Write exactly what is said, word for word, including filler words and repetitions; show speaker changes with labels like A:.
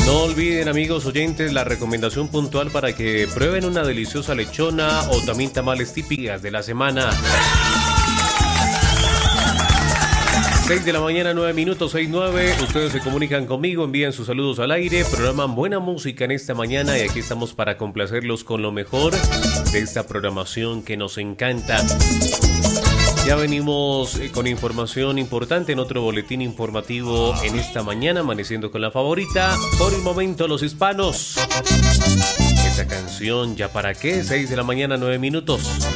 A: No olviden, amigos oyentes, la recomendación puntual para que prueben una deliciosa lechona o también tamales típicas de la semana. seis de la mañana, nueve minutos, seis nueve. Ustedes se comunican conmigo, envían sus saludos al aire, programan buena música en esta mañana y aquí estamos para complacerlos con lo mejor de esta programación que nos encanta. Ya venimos con información importante en otro boletín informativo en esta mañana, amaneciendo con la favorita. Por el momento, los hispanos. Esta canción, ¿ya para qué? seis de la mañana, nueve minutos.